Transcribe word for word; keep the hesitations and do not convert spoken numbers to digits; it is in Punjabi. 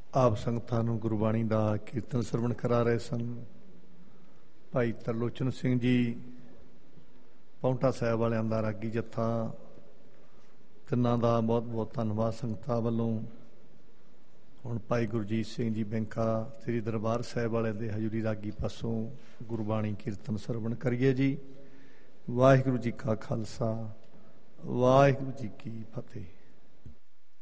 ਆਪ ਸੰਗਤਾਂ ਨੂੰ ਗੁਰਬਾਣੀ ਦਾ ਕੀਰਤਨ ਸਰਵਣ ਕਰਾ ਰਹੇ ਸਨ। ਭਾਈ ਤਰਲੋਚਨ ਸਿੰਘ ਜੀ ਪਾਉਂਟਾ ਸਾਹਿਬ ਵਾਲਿਆਂ ਦਾ ਰਾਗੀ ਜੱਥਾ, ਤਿੰਨਾਂ ਦਾ ਬਹੁਤ ਬਹੁਤ ਧੰਨਵਾਦ ਸੰਗਤਾਂ ਵੱਲੋਂ। ਹੁਣ ਭਾਈ ਗੁਰਜੀਤ ਸਿੰਘ ਜੀ ਬੈਂਕਾ ਸ੍ਰੀ ਦਰਬਾਰ ਸਾਹਿਬ ਵਾਲਿਆਂ ਦੇ ਹਜ਼ੂਰੀ ਰਾਗੀ ਪਾਸੋਂ ਗੁਰਬਾਣੀ ਕੀਰਤਨ ਸਰਵਣ ਕਰੀਏ ਜੀ। ਵਾਹਿਗੁਰੂ ਜੀ ਕਾ ਖਾਲਸਾ, ਵਾਹਿਗੁਰੂ ਜੀ ਕੀ ਫਤਿਹ।